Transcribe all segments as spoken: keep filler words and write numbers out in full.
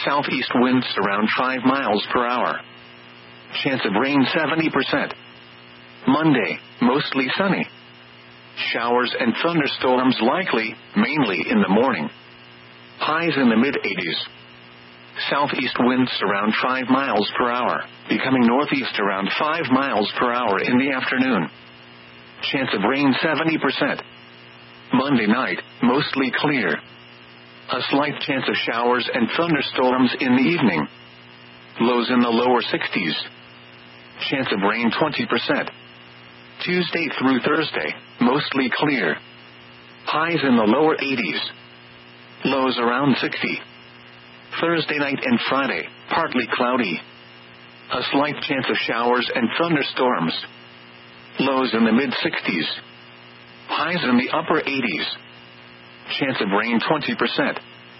Southeast winds around five miles per hour. Chance of rain seventy percent. Monday, mostly sunny. Showers and thunderstorms likely, mainly in the morning. Highs in the mid-eighties. Southeast winds around five miles per hour, becoming northeast around five miles per hour in the afternoon. Chance of rain seventy percent. Monday night, mostly clear. A slight chance of showers and thunderstorms in the evening. Lows in the lower sixties. Chance of rain twenty percent. Tuesday through Thursday, mostly clear. Highs in the lower eighties. Lows around sixty. Thursday night and Friday, partly cloudy. A slight chance of showers and thunderstorms. Lows in the mid-sixties. Highs in the upper eighties. Chance of rain twenty percent.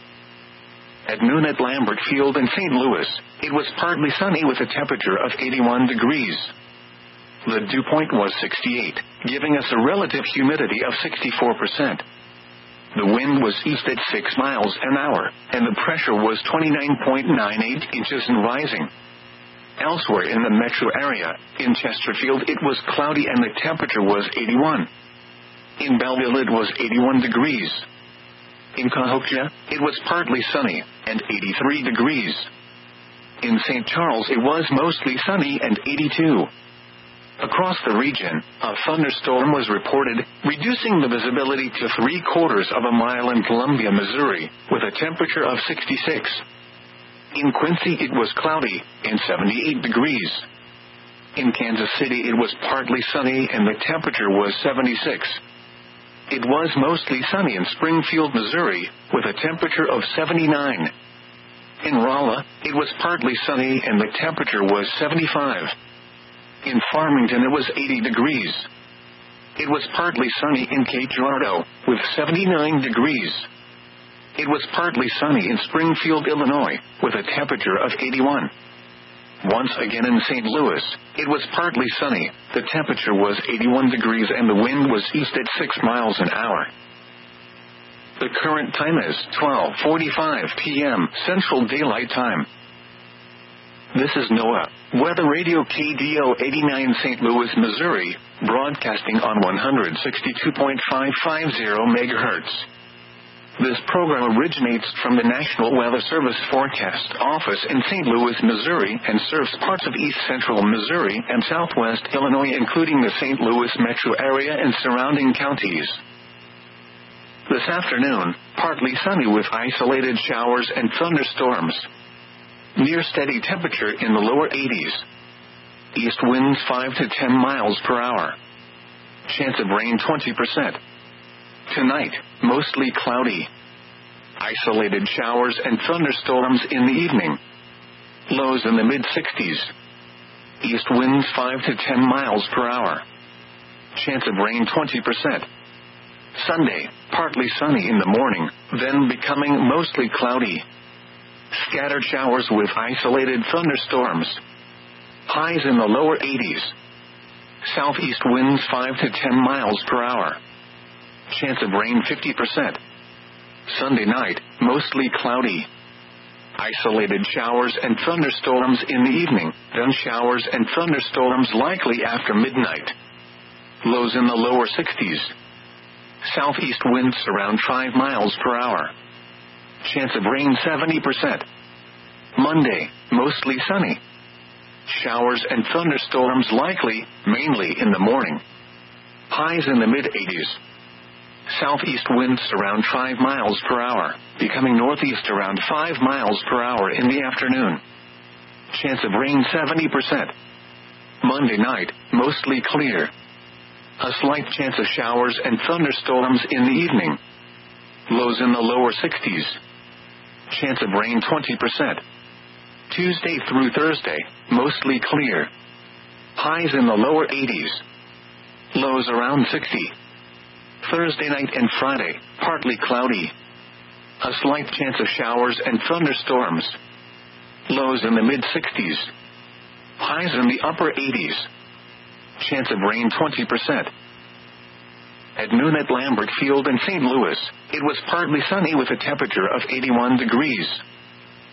At noon at Lambert Field in Saint Louis, it was partly sunny with a temperature of eighty-one degrees. The dew point was sixty-eight, giving us a relative humidity of sixty-four percent. The wind was east at six miles an hour, and the pressure was twenty-nine point nine eight inches and rising. Elsewhere in the metro area, in Chesterfield it was cloudy and the temperature was eighty-one. In Belleville it was eighty-one degrees. In Cahokia, it was partly sunny, and eighty-three degrees. In Saint Charles it was mostly sunny and eighty-two. Across the region, a thunderstorm was reported, reducing the visibility to three quarters of a mile in Columbia, Missouri, with a temperature of sixty-six. In Quincy it was cloudy, and seventy-eight degrees. In Kansas City it was partly sunny and the temperature was seventy-six. It was mostly sunny in Springfield, Missouri, with a temperature of seventy-nine. In Rolla, it was partly sunny and the temperature was seventy-five. In Farmington it was eighty degrees. It was partly sunny in Cape Girardeau, with seventy-nine degrees. It was partly sunny in Springfield, Illinois, with a temperature of eighty-one. Once again in Saint Louis, it was partly sunny, the temperature was eighty-one degrees and the wind was east at six miles an hour. The current time is twelve forty-five p.m. Central Daylight Time. This is NOAA, Weather Radio K D O eighty-nine Saint Louis, Missouri, broadcasting on one sixty-two point five five zero megahertz. This program originates from the National Weather Service Forecast Office in Saint Louis, Missouri, and serves parts of east central Missouri and southwest Illinois, including the Saint Louis metro area and surrounding counties. This afternoon, partly sunny with isolated showers and thunderstorms. Near steady temperature in the lower eighties. East winds five to ten miles per hour. Chance of rain twenty percent. Tonight, mostly cloudy. Isolated showers and thunderstorms in the evening. Lows in the mid-sixties. East winds five to ten miles per hour. Chance of rain twenty percent. Sunday, partly sunny in the morning, then becoming mostly cloudy. Scattered showers with isolated thunderstorms. Highs in the lower eighties. Southeast winds five to ten miles per hour. Chance of rain fifty percent. Sunday night, mostly cloudy. Isolated showers and thunderstorms in the evening, then showers and thunderstorms likely after midnight. Lows in the lower sixties. Southeast winds around five miles per hour. Chance of rain seventy percent. Monday, mostly sunny. Showers and thunderstorms likely, mainly in the morning. Highs in the mid-eighties. Southeast winds around five miles per hour, becoming northeast around five miles per hour in the afternoon. Chance of rain seventy percent. Monday night, mostly clear. A slight chance of showers and thunderstorms in the evening. Lows in the lower sixties. Chance of rain twenty percent. Tuesday through Thursday, mostly clear. Highs in the lower eighties. Lows around sixty. Thursday night and Friday, partly cloudy. A slight chance of showers and thunderstorms. Lows in the mid-sixties. Highs in the upper eighties. Chance of rain twenty percent. At noon at Lambert Field in Saint Louis, it was partly sunny with a temperature of eighty-one degrees.